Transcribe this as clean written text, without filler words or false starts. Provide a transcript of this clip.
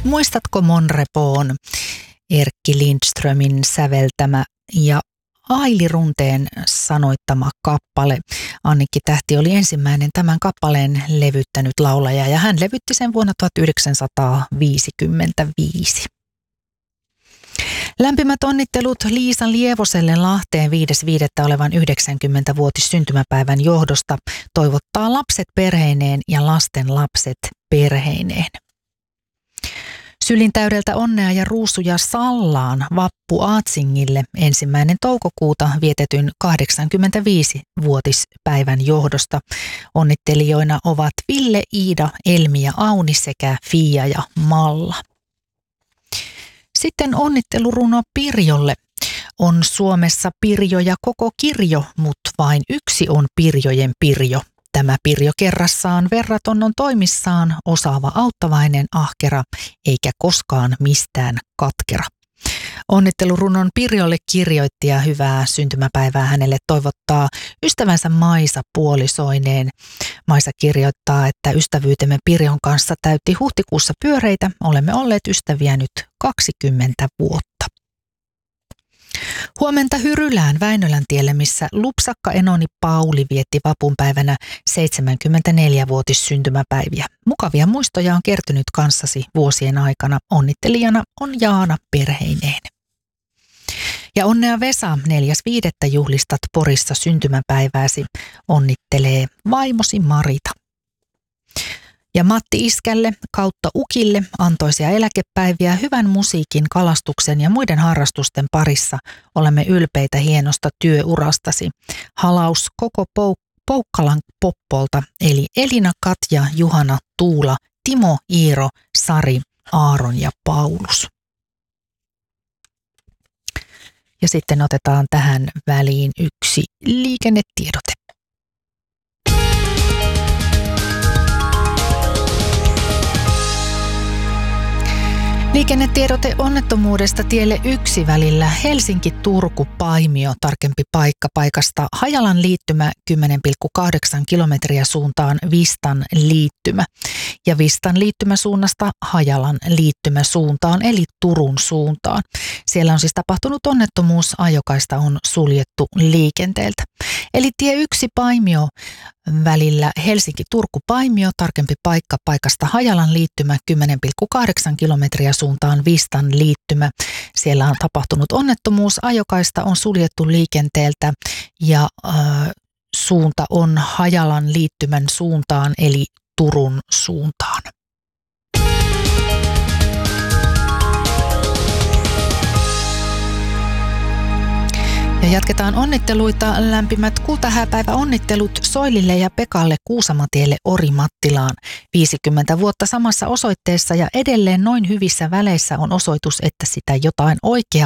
Muistatko Mon Repoon, Erkki Lindströmin säveltämä ja Aili Runteen sanoittama kappale. Annikki Tähti oli ensimmäinen tämän kappaleen levyttänyt laulaja ja hän levytti sen vuonna 1955. Lämpimät onnittelut Liisa Lievoselle Lahteen 5.5. olevan 90-vuotis syntymäpäivän johdosta toivottaa lapset perheineen ja lasten lapset perheineen. Sylin täydeltä onnea ja ruusuja Sallaan Vappu Aatsingille 1. toukokuuta vietetyn 85-vuotispäivän johdosta. Onnittelijoina ovat Ville, Iida, Elmi ja Auni sekä Fia ja Malla. Sitten onnitteluruno Pirjolle. On Suomessa Pirjoja koko kirjo, mutta vain yksi on Pirjojen Pirjo. Tämä Pirjo kerrassaan verraton on toimissaan, osaava, auttavainen, ahkera, eikä koskaan mistään katkera. Onnittelurunon Pirjolle kirjoitti ja hyvää syntymäpäivää hänelle toivottaa ystävänsä Maisa puolisoineen. Maisa kirjoittaa, että ystävyytemme Pirjon kanssa täytti huhtikuussa pyöreitä. Olemme olleet ystäviä nyt 20 vuotta. Huomenta Hyrylään Väinöläntielle, missä lupsakka enoni Pauli vietti vapunpäivänä 74-vuotis syntymäpäiviä. Mukavia muistoja on kertynyt kanssasi vuosien aikana. Onnittelijana on Jaana perheineen. Ja onnea Vesa, 4.5. juhlistat Porissa syntymäpäivääsi. Onnittelee vaimosi Marita. Ja Matti Iskälle kautta Ukille antoisia eläkepäiviä, hyvän musiikin, kalastuksen ja muiden harrastusten parissa. Olemme ylpeitä hienosta työurastasi. Halaus koko Poukkalan Poppolta, eli Elina, Katja, Juhana, Tuula, Timo, Iiro, Sari, Aaron ja Paulus. Ja sitten otetaan tähän väliin yksi liikennetiedote. Liikennetiedote onnettomuudesta tielle 1 välillä Helsinki-Turku-Paimio, tarkempi paikka paikasta Hajalan liittymä 10,8 kilometriä suuntaan Vistan liittymä. Ja Vistan liittymäsuunnasta Hajalan liittymäsuuntaan eli Turun suuntaan. Siellä on siis tapahtunut onnettomuus, ajokaista on suljettu liikenteeltä. Eli tie 1 Paimio välillä Helsinki-Turku-Paimio, tarkempi paikka paikasta Hajalan liittymä 10,8 kilometriä suuntaan Vistan liittymä. Siellä on tapahtunut onnettomuus, ajokaista on suljettu liikenteeltä ja suunta on Hajalan liittymän suuntaan eli Turun suuntaan. Ja jatketaan onnitteluita. Lämpimät kultahääpäivä onnittelut Soilille ja Pekalle Kuusamatielle Orimattilaan. 50 vuotta samassa osoitteessa ja edelleen noin hyvissä väleissä on osoitus, että sitä jotain oikeaa